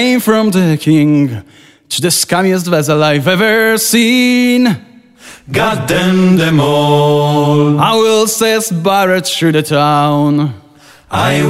from the king to the scummiest vessel I've ever seen. God damn them all. I will say Barrett through the town. I